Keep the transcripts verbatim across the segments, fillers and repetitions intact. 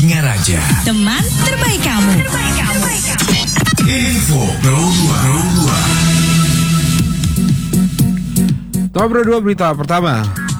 Singaraja, teman terbaik kamu. Terbaik kamu. Info Pro dua. Top Pro dua berita pertama.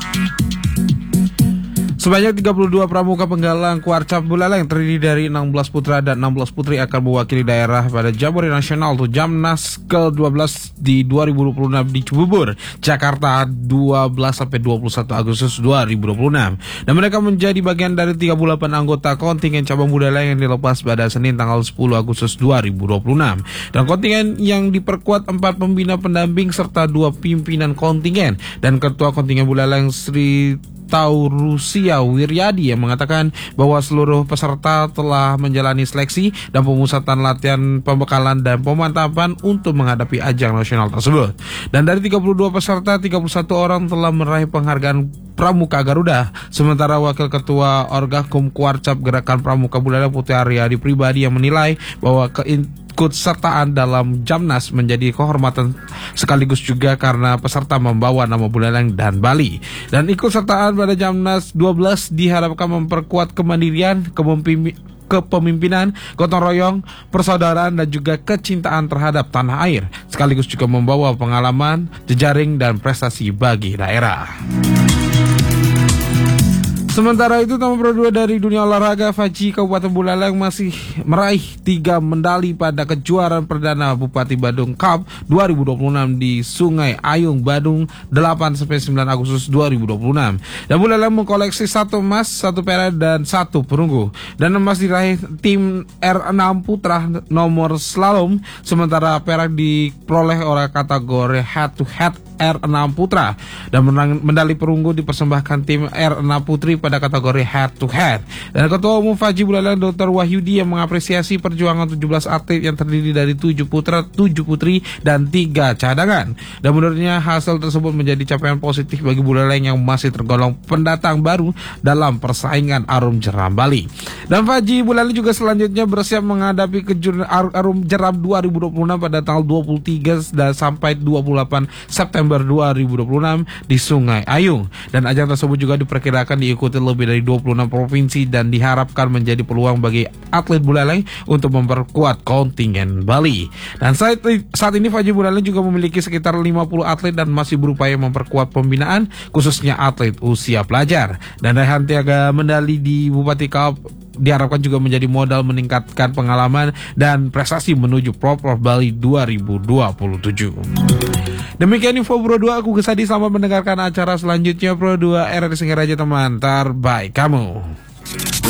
Sebanyak tiga puluh dua pramuka penggalang Kuarcap Buleleng terdiri dari enam belas putra dan enam belas putri akan mewakili daerah pada Jambore Nasional atau Jamnas ke dua belas di dua ribu dua puluh enam di Cibubur, Jakarta dua belas sampai dua puluh satu Agustus dua ribu dua puluh enam. Dan mereka menjadi bagian dari tiga puluh delapan anggota kontingen cabang Buleleng yang dilepas pada Senin tanggal sepuluh Agustus dua ribu dua puluh enam. Dan kontingen yang diperkuat empat pembina pendamping serta dua pimpinan kontingen. Dan ketua kontingen Buleleng Sri Taurusia Wiryadi yang mengatakan bahwa seluruh peserta telah menjalani seleksi dan pemusatan latihan pembekalan dan pemantapan untuk menghadapi ajang nasional tersebut. Dan dari tiga puluh dua peserta, tiga puluh satu orang telah meraih penghargaan Pramuka Garuda. Sementara Wakil Ketua Orgakum Kuarcap Gerakan Pramuka Buleleng Putri Aryadi pribadi yang menilai bahwa keikutsertaan dalam Jamnas menjadi kehormatan sekaligus juga karena peserta membawa nama Buleleng dan Bali. Dan ikutsertaan pada Jamnas dua belas diharapkan memperkuat kemandirian, kepemimpinan, gotong royong, persaudaraan dan juga kecintaan terhadap tanah air, sekaligus juga membawa pengalaman, jejaring dan prestasi bagi daerah. Sementara itu, nomor Pro dua dari dunia olahraga, Faji Kabupaten Buleleng masih meraih tiga medali pada kejuaraan perdana Bupati Badung Cup dua ribu dua puluh enam di Sungai Ayung, Badung delapan sampai sembilan Agustus dua ribu dua puluh enam. Dan Buleleng mengkoleksi satu emas, satu perak dan satu perunggu. Dan emas diraih tim R enam Putra nomor slalom, sementara perak diperoleh oleh kategori head to head R enam Putra, dan medali perunggu dipersembahkan tim R enam Putri pada kategori head to head. Dan Ketua Umum Faji Buleleng Doktor Wahyudi yang mengapresiasi perjuangan tujuh belas atlet yang terdiri dari tujuh putra, tujuh putri dan tiga cadangan. Dan menurutnya hasil tersebut menjadi capaian positif bagi Buleleng yang masih tergolong pendatang baru dalam persaingan Arum Jeram Bali. Dan Faji Buleleng juga selanjutnya bersiap menghadapi kejuaraan Arum Jeram dua ribu dua puluh enam pada tanggal dua puluh tiga dan sampai dua puluh delapan September dua ribu dua puluh enam di Sungai Ayung. Dan ajang tersebut juga diperkirakan diikuti lebih dari dua puluh enam provinsi dan diharapkan menjadi peluang bagi atlet Buleleng untuk memperkuat kontingen Bali. Dan saat, saat ini Faji Buleleng juga memiliki sekitar lima puluh atlet dan masih berupaya memperkuat pembinaan khususnya atlet usia pelajar. Dan Rehan Tiaga medali di Bupati Cup diharapkan juga menjadi modal meningkatkan pengalaman dan prestasi menuju Pro-Prof Bali dua ribu dua puluh tujuh. Demikian info Pro dua, aku Gesadi, selamat mendengarkan acara selanjutnya Pro dua R R Singaraja, teman terbaik kamu.